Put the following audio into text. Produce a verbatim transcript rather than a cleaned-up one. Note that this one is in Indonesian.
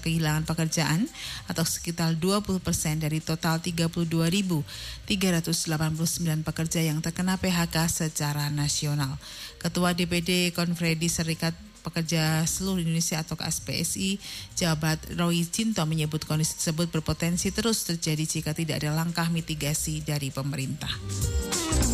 kehilangan pekerjaan atau sekitar dua puluh persen dari total tiga puluh dua ribu tiga ratus delapan puluh sembilan pekerja yang terkena P H K secara nasional. Ketua D P D Konferensi Serikat Pekerja Seluruh Indonesia atau K S P S I Jawa Barat Roy Cinto menyebut kondisi tersebut berpotensi terus terjadi jika tidak ada langkah mitigasi dari pemerintah.